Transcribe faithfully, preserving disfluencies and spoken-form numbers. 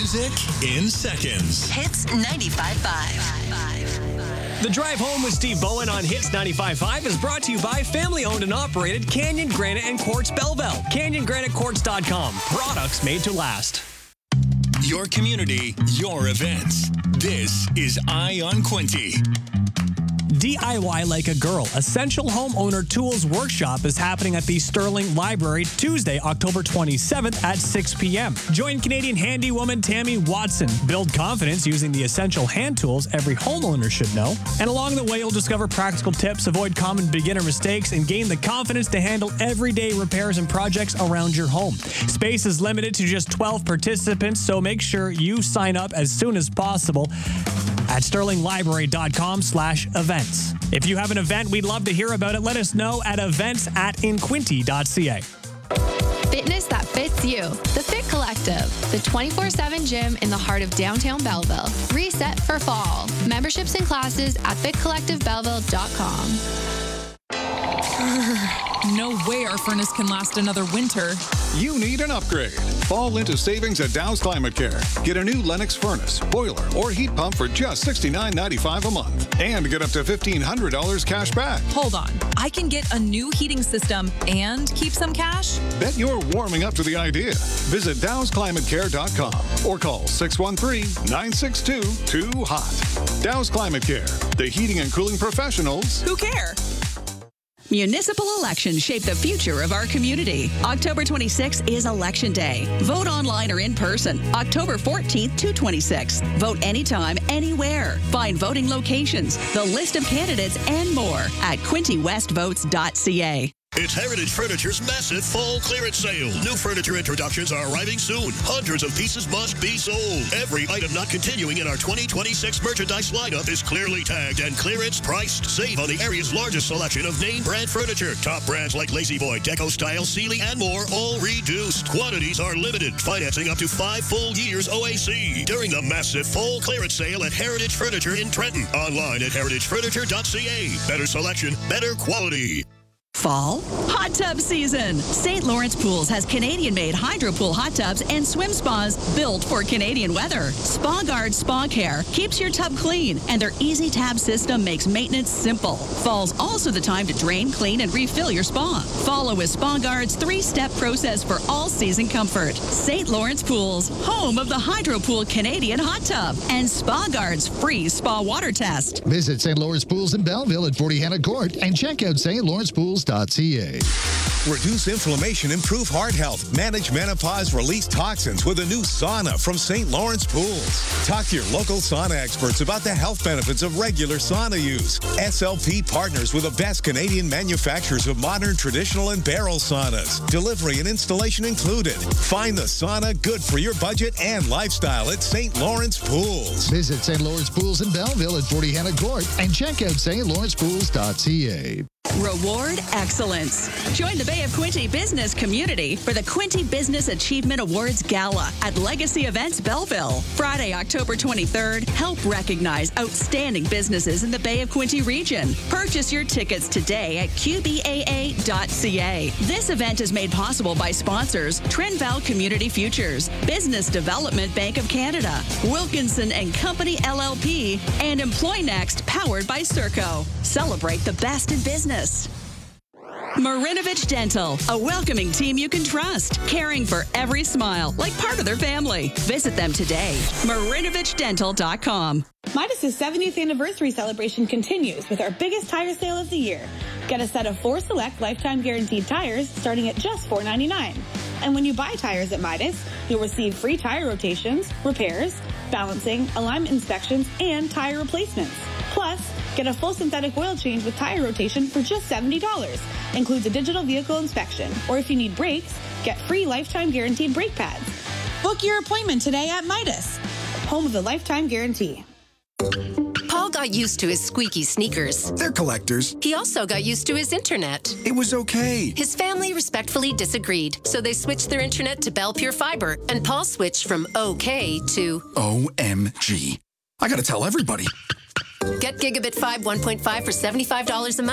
Music in seconds. Hits ninety-five point five. The Drive Home with Steve Bowen on Hits ninety-five point five is brought to you by family-owned and operated Canyon Granite and Quartz Belleville. canyon granite quartz dot com. Products made to last. Your community, your events. This is Eye on Quinte. D I Y Like a Girl, Essential Homeowner Tools Workshop is happening at the Sterling Library Tuesday, October twenty-seventh at six p.m. Join Canadian handywoman Tammy Watson. Build confidence using the essential hand tools every homeowner should know. And along the way, you'll discover practical tips, avoid common beginner mistakes, and gain the confidence to handle everyday repairs and projects around your home. Space is limited to just twelve participants, so make sure you sign up as soon as possible at sterling library dot com slash events. If you have an event, we'd love to hear about it. Let us know at events at inquinte dot c a. Fitness that fits you. The Fit Collective, the twenty-four seven gym in the heart of downtown Belleville. Reset for fall. Memberships and classes at fit collective belleville dot com. No way our furnace can last another winter. You need an upgrade. Fall into savings at Dow's Climate Care. Get a new Lennox furnace, boiler, or heat pump for just sixty-nine ninety-five a month. And get up to fifteen hundred dollars cash back. Hold on. I can get a new heating system and keep some cash? Bet you're warming up to the idea. Visit dows climate care dot com or call six one three, nine six two, two hot. Dow's Climate Care, the heating and cooling professionals who care. Municipal elections shape the future of our community. October twenty-sixth is Election Day. Vote online or in person. October fourteenth to twenty-sixth. Vote anytime, anywhere. Find voting locations, the list of candidates, and more at quinte west votes dot c a. It's Heritage Furniture's massive fall clearance sale. New furniture introductions are arriving soon. Hundreds of pieces must be sold. Every item not continuing in our twenty twenty-six merchandise lineup is clearly tagged and clearance priced. Save on the area's largest selection of name brand furniture. Top brands like Lazy Boy, Deco Style, Sealy, and more, all reduced. Quantities are limited. Financing up to five full years O A C. During the massive fall clearance sale at Heritage Furniture in Trenton. Online at heritage furniture dot c a. Better selection, better quality. Fall hot tub season. Saint Lawrence Pools has Canadian-made hydro pool hot tubs and swim spas built for Canadian weather. Spa Guard Spa Care keeps your tub clean, and their easy tab system makes maintenance simple. Fall's also the time to drain, clean, and refill your spa. Follow with Spa Guard's three-step process for all-season comfort. Saint Lawrence Pools, home of the Hydro Pool Canadian hot tub, and Spa Guard's free spa water test. Visit Saint Lawrence Pools in Belleville at forty Hannah Court and check out st lawrence pools dot c a. Reduce inflammation, improve heart health, manage menopause, release toxins with a new sauna from Saint Lawrence Pools. Talk to your local sauna experts about the health benefits of regular sauna use. S L P partners with the best Canadian manufacturers of modern, traditional, and barrel saunas. Delivery and installation included. Find the sauna good for your budget and lifestyle at Saint Lawrence Pools. Visit Saint Lawrence Pools in Belleville at forty Hannah Court and check out st lawrence pools dot c a. Reward excellence. Join the Bay of Quinte business community for the Quinte Business Achievement Awards Gala at Legacy Events Belleville. Friday, October twenty-third, help recognize outstanding businesses in the Bay of Quinte region. Purchase your tickets today at q b a a dot c a. This event is made possible by sponsors Trinval Community Futures, Business Development Bank of Canada, Wilkinson and Company L L P, and Employ Next, powered by Serco. Celebrate the best in business. Marinovich Dental, a welcoming team you can trust, caring for every smile like part of their family. Visit them today. marinovich dental dot com. Midas's seventieth anniversary celebration continues with our biggest tire sale of the year. Get a set of four select lifetime guaranteed tires starting at just four ninety-nine. And when you buy tires at Midas, you'll receive free tire rotations, repairs, balancing, alignment inspections, and tire replacements. Plus, get a full synthetic oil change with tire rotation for just seventy dollars. Includes a digital vehicle inspection. Or if you need brakes, get free lifetime guaranteed brake pads. Book your appointment today at Midas, home of the lifetime guarantee. Paul got used to his squeaky sneakers. They're collectors. He also got used to his internet. It was okay. His family respectfully disagreed, so they switched their internet to Bell Pure Fiber, and Paul switched from okay to O M G. I gotta tell everybody. Get Gigabit five one point five for seventy-five dollars a month.